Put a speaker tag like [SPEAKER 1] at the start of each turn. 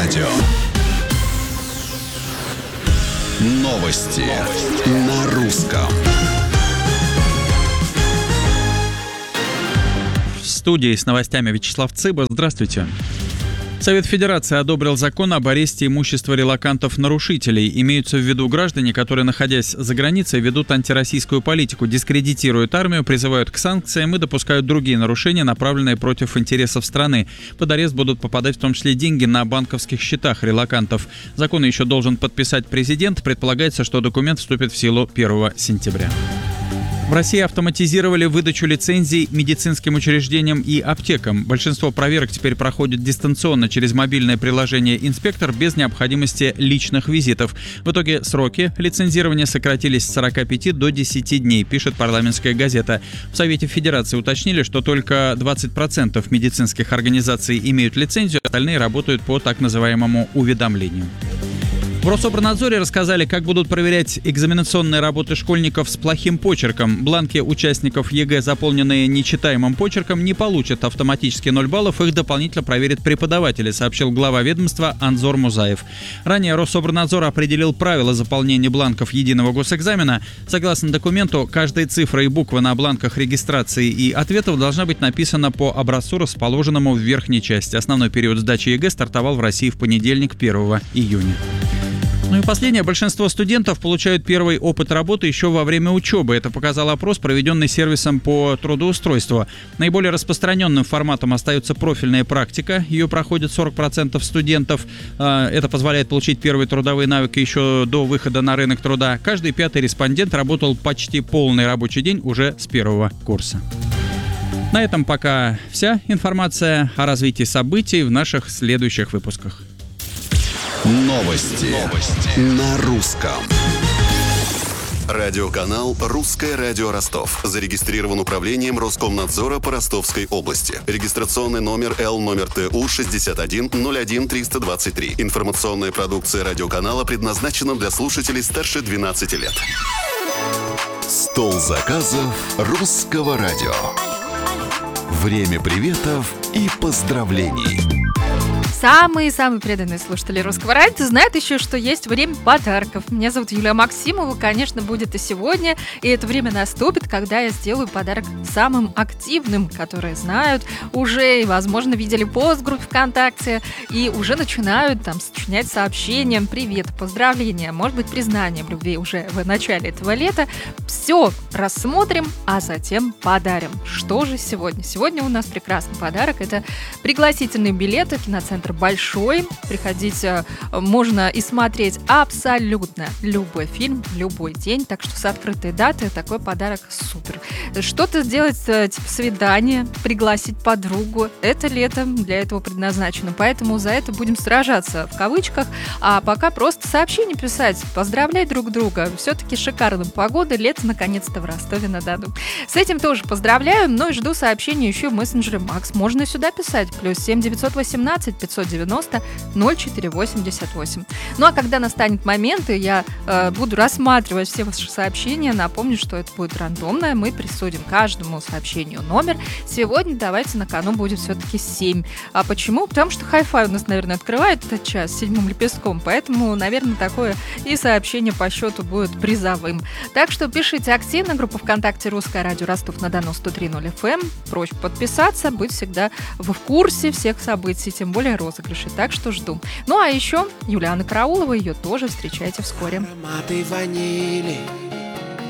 [SPEAKER 1] радио. Новости на русском.
[SPEAKER 2] В студии с новостями Вячеслав Цыба. Здравствуйте. Совет Федерации одобрил закон об аресте имущества релокантов-нарушителей. Имеются в виду граждане, которые, находясь за границей, ведут антироссийскую политику, дискредитируют армию, призывают к санкциям и допускают другие нарушения, направленные против интересов страны. Под арест будут попадать в том числе деньги на банковских счетах релокантов. Закон еще должен подписать президент. Предполагается, что документ вступит в силу 1 сентября. В России автоматизировали выдачу лицензий медицинским учреждениям и аптекам. Большинство проверок теперь проходит дистанционно через мобильное приложение «Инспектор» без необходимости личных визитов. В итоге сроки лицензирования сократились с 45 до 10 дней, пишет парламентская газета. В Совете Федерации уточнили, что только 20% медицинских организаций имеют лицензию, остальные работают по так называемому уведомлению. В Рособорнадзоре рассказали, как будут проверять экзаменационные работы школьников с плохим почерком. Бланки участников ЕГЭ, заполненные нечитаемым почерком, не получат автоматически 0 баллов, их дополнительно проверят преподаватели, сообщил глава ведомства Анзор Музаев. Ранее Рособорнадзор определил правила заполнения бланков единого госэкзамена. Согласно документу, каждая цифра и буква на бланках регистрации и ответов должна быть написана по образцу, расположенному в верхней части. Основной период сдачи ЕГЭ стартовал в России в понедельник, 1 июня. Ну и последнее. Большинство студентов получают первый опыт работы еще во время учебы. Это показал опрос, проведенный сервисом по трудоустройству. Наиболее распространенным форматом остается профильная практика. Ее проходит 40% студентов. Это позволяет получить первые трудовые навыки еще до выхода на рынок труда. Каждый 5-й респондент работал почти полный рабочий день уже с 1-го курса. На этом пока вся информация о развитии событий в наших следующих выпусках.
[SPEAKER 1] Новости на русском. Радиоканал «Русское радио Ростов». Зарегистрирован управлением Роскомнадзора по Ростовской области. Регистрационный номер Л-ТУ 6101323. Информационная продукция радиоканала предназначена для слушателей старше 12 лет. Стол заказов «Русского радио». Время приветов и поздравлений.
[SPEAKER 3] Самые-самые преданные слушатели Русского радио знают еще, что есть время подарков. Меня зовут Юлия Максимова, конечно, будет и сегодня, и это время наступит, когда я сделаю подарок самым активным, которые знают уже и, возможно, видели пост в группе ВКонтакте и уже начинают там сочинять сообщения, привет, поздравления, может быть, признание в любви уже в начале этого лета. Все рассмотрим, а затем подарим. Что же сегодня? Сегодня у нас прекрасный подарок. Это пригласительные билеты в киноцентр «Большой». Приходить можно и смотреть абсолютно любой фильм, в любой день. Так что с открытой датой такой подарок супер. Что-то сделать, типа свидание, пригласить подругу. Это лето для этого предназначено. Поэтому за это будем сражаться в кавычках. А пока просто сообщение писать, поздравлять друг друга. Все-таки шикарная погода, лето наконец-то в Ростове-на-Дону. С этим тоже поздравляю, но и жду сообщения еще в мессенджере Макс. Можно сюда писать. +7 918 590 0488. Ну а когда настанет момент, и я буду рассматривать все ваши сообщения, напомню, что это будет рандомное. Мы присудим каждому сообщению номер. Сегодня давайте на кону будет все-таки 7. А почему? Потому что Hi-Fi у нас, наверное, открывает этот час 7 лепестком, поэтому, наверное, такое и сообщение по счету будет призовым. Так что пишите активно. Группа ВКонтакте «Русское радио Ростов-на-Дону» 103.0 FM. Просьба подписаться, быть всегда в курсе всех событий, тем более розыгрышей, так что жду. Ну а еще Юлиана Караулова, ее тоже встречайте вскоре.
[SPEAKER 4] Ароматы ванили